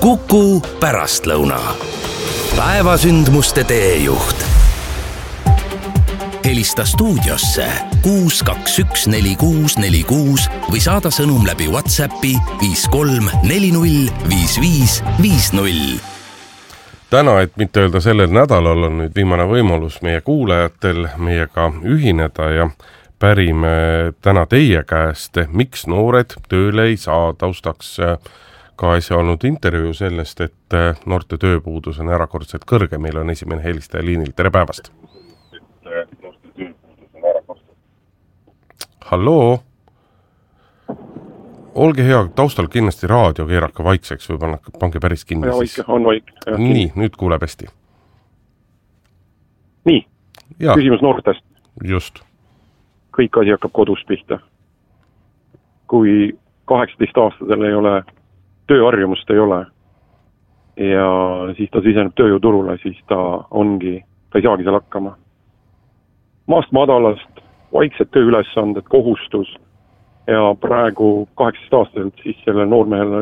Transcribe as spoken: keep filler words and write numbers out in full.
Kuku pärastlõuna. Päevasündmuste teejuht. Helista stuudiosse kuus kaks üks neli kuus neli kuus või saada sõnum läbi WhatsAppi viis kolm neli null viis viis viis null. Täna, et mitte öelda sellel nädalal, on nüüd viimane võimalus meie kuulajatel meiega ühineda ja pärime täna teie käest, miks noored tööle ei saa. Taustaks ka äsja olnud intervjuu sellest, et noorte tööpuudus on erakordselt kõrge. Meil on esimene helistaja liinil. Tere päevast! Halloo! Olge hea, taustal kindlasti raadio keerake vaikseks või pange päris kinni. Ja vaik, on vaik. Nii, nüüd kuuleb hästi. Nii, ja. Küsimus noortest. Just. Kõik asi hakkab kodus pihta. Kui kaheksateist aastasel ei ole, tööharjumust ei ole ja siis ta siseneb tööjõuturule, siis ta ongi, ta ei saagi seal hakkama. Maast madalast, vaiksed tööülesanded, kohustus ja praegu kaheksateist aastaselt siis selle noormehele